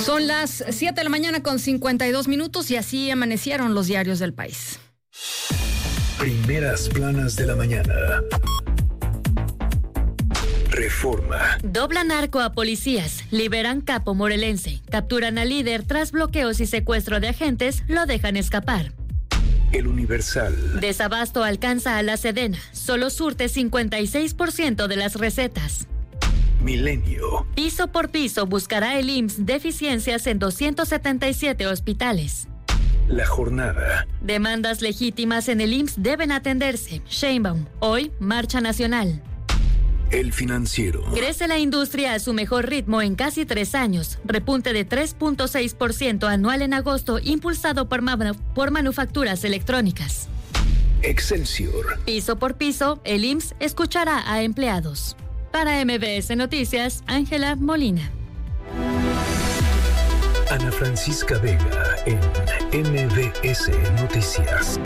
Son las 7 de la mañana con 52 minutos y así amanecieron los diarios del país. Primeras planas de la mañana. Reforma. Doblan arco a policías, liberan capo morelense, capturan al líder tras bloqueos y secuestro de agentes, lo dejan escapar. El Universal. Desabasto alcanza a la Sedena, solo surte 56% de las recetas. Milenio. Piso por piso buscará el IMSS deficiencias en 277 hospitales. La Jornada. Demandas legítimas en el IMSS deben atenderse. Sheinbaum, hoy marcha nacional. El Financiero. Crece la industria a su mejor ritmo en casi 3 años. Repunte de 3.6% anual en agosto, impulsado por manufacturas electrónicas. Excelsior. Piso por piso, el IMSS escuchará a empleados. Para MBS Noticias, Ángela Molina. Ana Francisca Vega en MBS Noticias.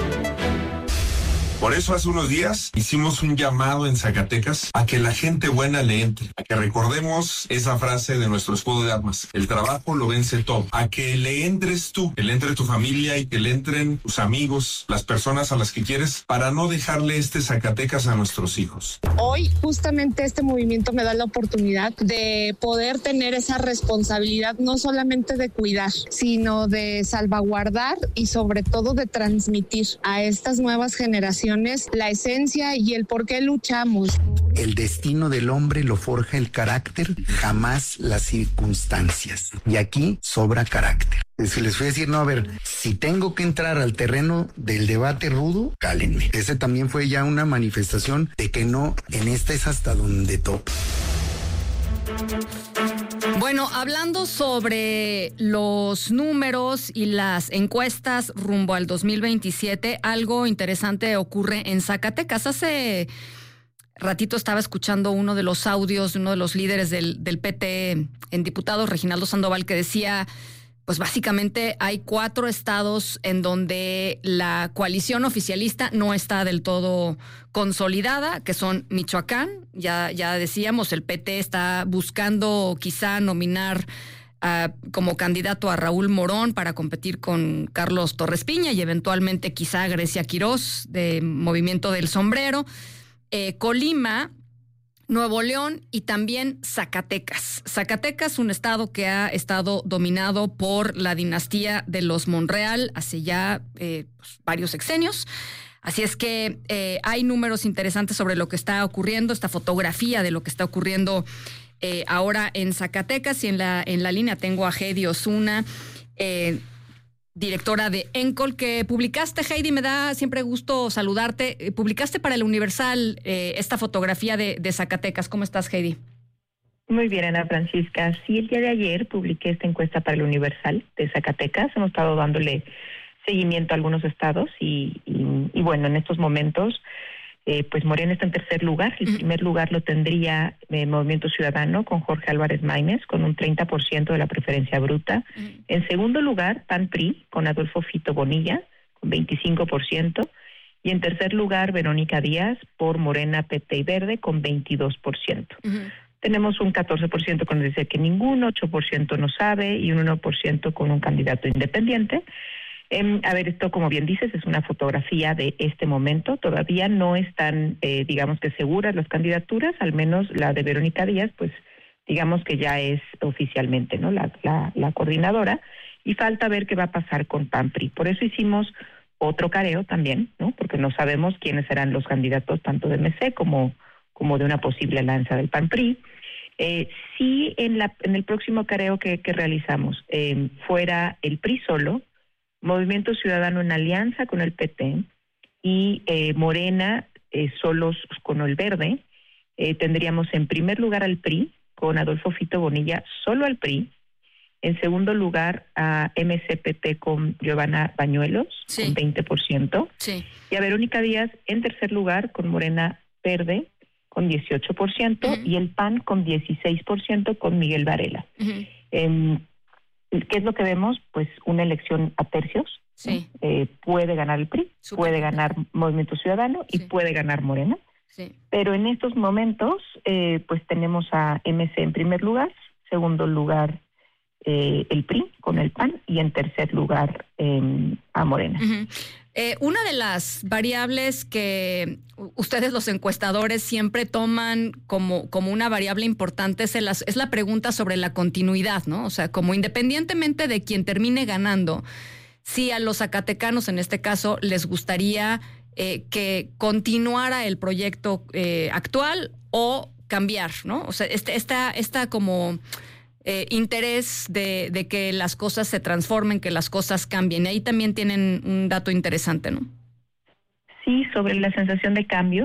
Por eso hace unos días hicimos un llamado en Zacatecas a que la gente buena le entre, a que recordemos esa frase de nuestro escudo de armas: el trabajo lo vence todo, a que le entres tú, que le entre tu familia y que le entren tus amigos, las personas a las que quieres, para no dejarle este Zacatecas a nuestros hijos. Hoy justamente este movimiento me da la oportunidad de poder tener esa responsabilidad, no solamente de cuidar, sino de salvaguardar y sobre todo de transmitir a estas nuevas generaciones la esencia y el por qué luchamos. El destino del hombre lo forja el carácter, jamás las circunstancias. Y aquí sobra carácter. Si les voy a decir, no, a ver, si tengo que entrar al terreno del debate rudo, cálenme. Ese también fue ya una manifestación de que no, en esta es hasta donde topa. Bueno, hablando sobre los números y las encuestas rumbo al 2027, algo interesante ocurre en Zacatecas. Hace ratito estaba escuchando uno de los audios de uno de los líderes del PT en diputados, Reginaldo Sandoval, que decía, pues básicamente hay 4 estados en donde la coalición oficialista no está del todo consolidada, que son Michoacán, ya decíamos, el PT está buscando quizá nominar como candidato a Raúl Morón para competir con Carlos Torres Piña y eventualmente quizá Grecia Quirós de Movimiento del Sombrero, Colima, Nuevo León y también Zacatecas. Zacatecas, un estado que ha estado dominado por la dinastía de los Monreal hace ya varios sexenios. Así es que hay números interesantes sobre lo que está ocurriendo, esta fotografía de lo que está ocurriendo ahora en Zacatecas. Y en la línea tengo a Heidi Osuna, directora de ENCOL, que publicaste, Heidi, me da siempre gusto saludarte. Publicaste para el Universal esta fotografía de Zacatecas. ¿Cómo estás, Heidi? Muy bien, Ana Francisca. Sí, el día de ayer publiqué esta encuesta para el Universal de Zacatecas. Hemos estado dándole seguimiento a algunos estados y bueno, en estos momentos pues Morena está en tercer lugar. El primer lugar lo tendría Movimiento Ciudadano con Jorge Álvarez Maínez con un 30% de la preferencia bruta. En segundo lugar, PAN-PRI con Adolfo Fito Bonilla con 25%. Y en tercer lugar, Verónica Díaz por Morena, PT y Verde con 22%. Tenemos un 14% con el dice que ninguno, 8% no sabe y un 1% con un candidato independiente. A ver, esto, como bien dices, es una fotografía de este momento. Todavía no están, digamos que seguras las candidaturas, al menos la de Verónica Díaz, pues digamos que ya es oficialmente, ¿no? La coordinadora, y falta ver qué va a pasar con PAN-PRI. Por eso hicimos otro careo también, ¿no? Porque no sabemos quiénes serán los candidatos tanto de MC como de una posible alianza del PAN-PRI. Si en el próximo careo que realizamos fuera el PRI solo, Movimiento Ciudadano en alianza con el PT y Morena solos con el Verde, tendríamos en primer lugar al PRI con Adolfo Fito Bonilla, solo al PRI. En segundo lugar a MC-PT con Giovanna Bañuelos, con 20%. Sí. Y a Verónica Díaz en tercer lugar con Morena Verde, con 18%, y el PAN con 16% con Miguel Varela. ¿Qué es lo que vemos? Pues una elección a tercios. Sí. Puede ganar el PRI, puede ganar Movimiento Ciudadano y puede ganar Morena. Sí. Pero en estos momentos, pues tenemos a MC en primer lugar, segundo lugar el PRI con el PAN y en tercer lugar a Morena. Uh-huh. Una de las variables que ustedes los encuestadores siempre toman como una variable importante es la pregunta sobre la continuidad, ¿no? O sea, como independientemente de quien termine ganando, si a los zacatecanos en este caso les gustaría que continuara el proyecto actual o cambiar, ¿no? O sea, esta como interés de que las cosas se transformen, que las cosas cambien. Ahí también tienen un dato interesante, ¿no? Sí, sobre la sensación de cambio,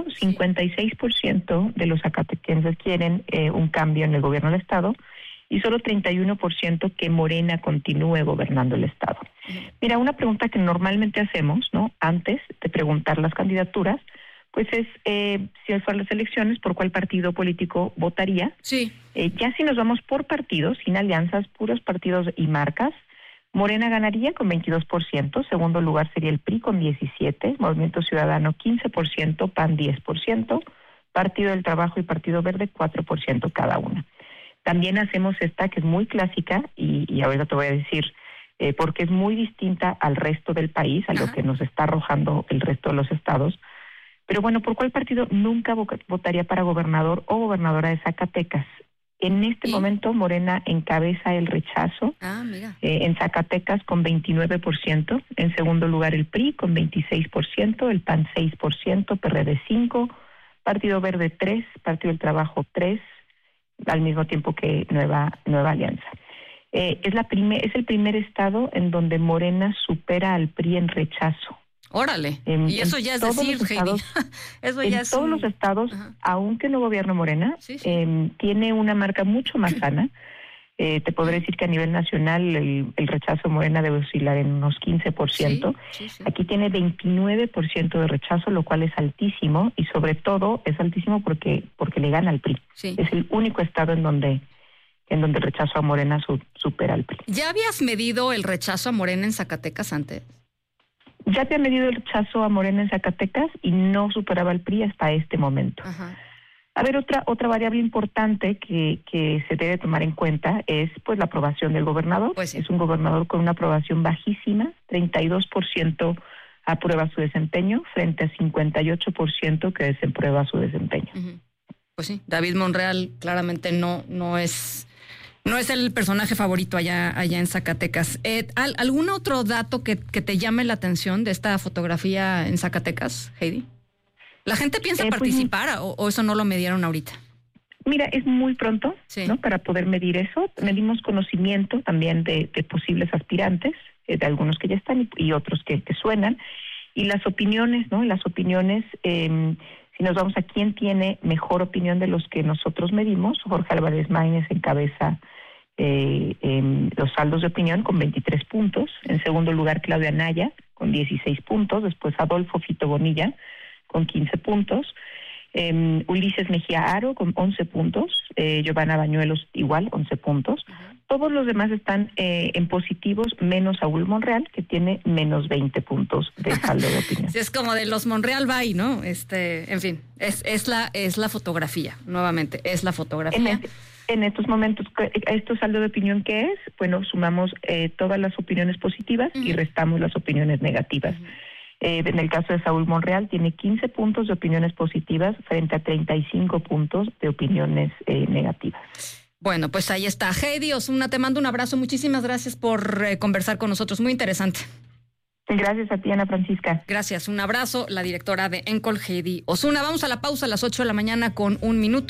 56% de los zacatequenses quieren un cambio en el gobierno del Estado y solo 31% que Morena continúe gobernando el Estado. Mira, una pregunta que normalmente hacemos, ¿no? Antes de preguntar las candidaturas, pues es, si fueran las elecciones, ¿por cuál partido político votaría? Sí. Ya si nos vamos por partidos, sin alianzas, puros partidos y marcas, Morena ganaría con 22%, segundo lugar sería el PRI con 17%, Movimiento Ciudadano 15%, PAN 10%, Partido del Trabajo y Partido Verde 4% cada una. También hacemos esta que es muy clásica y ahorita te voy a decir porque es muy distinta al resto del país, a lo que nos está arrojando el resto de los estados. Pero bueno, ¿por cuál partido nunca votaría para gobernador o gobernadora de Zacatecas? En este momento Morena encabeza el rechazo en Zacatecas con 29%, en segundo lugar el PRI con 26%, el PAN 6%, PRD 5%, Partido Verde 3%, Partido del Trabajo 3%, al mismo tiempo que Nueva Alianza. Es el primer estado en donde Morena supera al PRI en rechazo. Órale, y eso ya es decir, Heidi. Eso ya es todos los estados, aunque no gobierna Morena, tiene una marca mucho más sana. Te podré decir que a nivel nacional el rechazo de Morena debe oscilar en unos 15%. Sí. Aquí tiene 29% de rechazo, lo cual es altísimo, y sobre todo es altísimo porque le gana al PRI. Sí. Es el único estado en donde el rechazo a Morena supera al PRI. ¿Ya habías medido el rechazo a Morena en Zacatecas antes? Ya te ha medido el rechazo a Morena en Zacatecas y no superaba al PRI hasta este momento. Ajá. A ver, otra variable importante que se debe tomar en cuenta es pues la aprobación del gobernador. Pues sí. Es un gobernador con una aprobación bajísima, 32% aprueba su desempeño frente a 58% que desaprueba su desempeño. Uh-huh. Pues sí, David Monreal claramente no es el personaje favorito allá en Zacatecas. ¿Algún otro dato que te llame la atención de esta fotografía en Zacatecas, Heidi? ¿La gente piensa participar o eso no lo midieron ahorita? Mira, es muy pronto, ¿no? Para poder medir eso. Medimos conocimiento también de posibles aspirantes, de algunos que ya están y otros que suenan. Y las opiniones, ¿no? Las opiniones, si nos vamos a quién tiene mejor opinión de los que nosotros medimos, Jorge Álvarez Maínez encabeza los saldos de opinión con 23 puntos. En segundo lugar, Claudia Anaya con 16 puntos. Después Adolfo Fito Bonilla con 15 puntos, Ulises Mejía Aro con 11 puntos, Giovanna Bañuelos igual, 11 puntos. Uh-huh. Todos los demás están en positivos, menos Saúl Monreal, que tiene menos 20 puntos de saldo de opinión. Sí, es como de los Monreal bye, ¿no? En fin, es la fotografía, nuevamente, es la fotografía. En estos momentos, ¿esto saldo de opinión qué es? Bueno, sumamos todas las opiniones positivas y restamos las opiniones negativas. Uh-huh. En el caso de Saúl Monreal tiene 15 puntos de opiniones positivas frente a 35 puntos de opiniones negativas. Bueno, pues ahí está. Heidi Osuna, te mando un abrazo. Muchísimas gracias por conversar con nosotros. Muy interesante. Gracias a ti, Ana Francisca. Gracias. Un abrazo. La directora de ENCOL, Heidi Osuna. Vamos a la pausa a las 8 de la mañana con 1 minuto.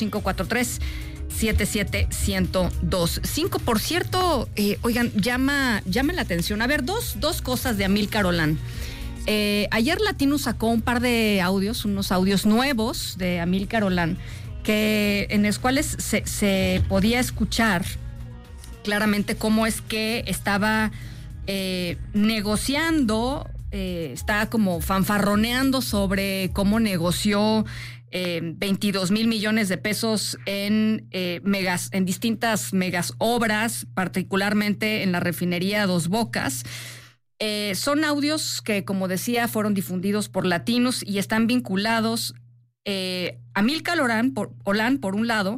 5543-77125. Por cierto, oigan, llama la atención. A ver, dos cosas de Amílcar Olán. Ayer Latino sacó un par de audios, unos audios nuevos de Amílcar Olán, en los cuales se podía escuchar claramente cómo es que estaba negociando, estaba como fanfarroneando sobre cómo negoció 22 mil millones de pesos en distintas megas obras, particularmente en la refinería Dos Bocas. Son audios que, como decía, fueron difundidos por Latinos y están vinculados a Amílcar Olán, por un lado,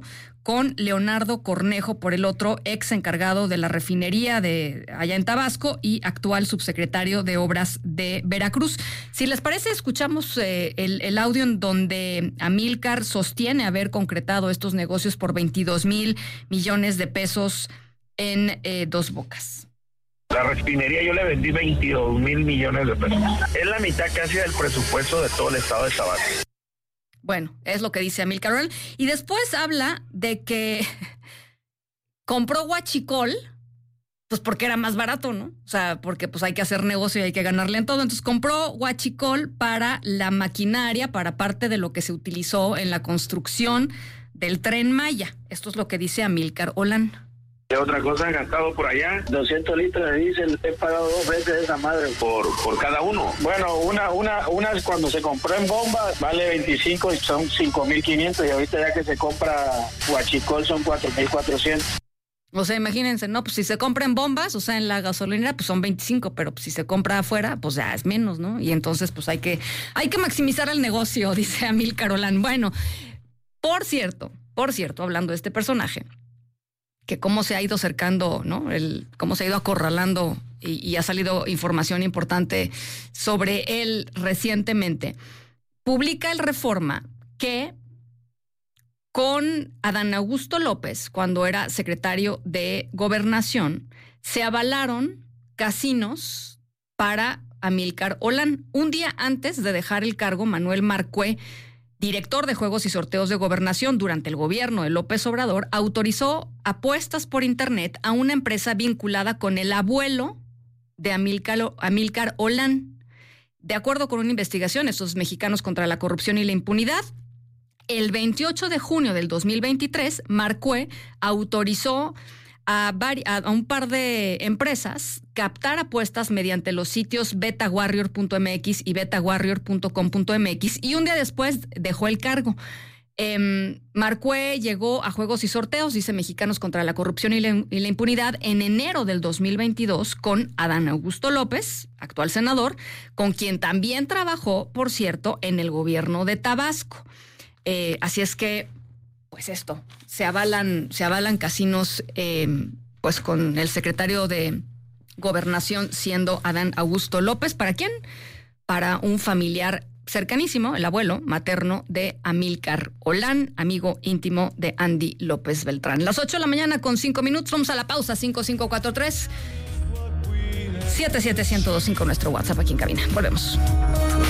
con Leonardo Cornejo por el otro, ex encargado de la refinería de allá en Tabasco y actual subsecretario de Obras de Veracruz. Si les parece, escuchamos el audio en donde Amílcar sostiene haber concretado estos negocios por 22 mil millones de pesos en Dos Bocas. La refinería yo le vendí 22 mil millones de pesos. Es la mitad casi del presupuesto de todo el estado de Tabasco. Bueno, es lo que dice Amílcar Olan. Y después habla de que compró huachicol, pues porque era más barato, ¿no? O sea, porque pues hay que hacer negocio y hay que ganarle en todo. Entonces compró huachicol para la maquinaria, para parte de lo que se utilizó en la construcción del Tren Maya. Esto es lo que dice Amílcar Olan. ¿Qué otra cosa han gastado por allá? 200 litros de diésel, he pagado 2 veces esa madre por cada uno. Bueno, una cuando se compró en bomba vale 25 y son 5.500 y ahorita ya que se compra huachicol son 4.400. O sea, imagínense, ¿no? Pues si se compra en bombas, o sea, en la gasolinera, pues son 25, pero pues si se compra afuera, pues ya es menos, ¿no? Y entonces, pues hay que maximizar el negocio, dice Amílcar Olan. Bueno, por cierto, hablando de este personaje, que cómo se ha ido cercando, ¿no? Cómo se ha ido acorralando y ha salido información importante sobre él recientemente. Publica el Reforma que con Adán Augusto López, cuando era secretario de Gobernación, se avalaron casinos para Amílcar Olan. Un día antes de dejar el cargo, Manuel Marcué, director de Juegos y Sorteos de Gobernación durante el gobierno de López Obrador, autorizó apuestas por internet a una empresa vinculada con el abuelo de Amílcar Olan. De acuerdo con una investigación, estos mexicanos contra la corrupción y la impunidad, el 28 de junio del 2023, Marcué autorizó a un par de empresas captar apuestas mediante los sitios betawarrior.mx y betawarrior.com.mx y un día después dejó el cargo. Marcué llegó a Juegos y Sorteos, dice Mexicanos contra la Corrupción y la Impunidad, en enero del 2022 con Adán Augusto López, actual senador, con quien también trabajó, por cierto, en el gobierno de Tabasco. Así es que pues esto, se avalan casinos, pues con el secretario de Gobernación siendo Adán Augusto López. ¿Para quién? Para un familiar cercanísimo, el abuelo materno de Amílcar Olan, amigo íntimo de Andy López Beltrán. Las 8 de la mañana con 5 minutos, vamos a la pausa, 5543 77125 nuestro WhatsApp aquí en cabina. Volvemos.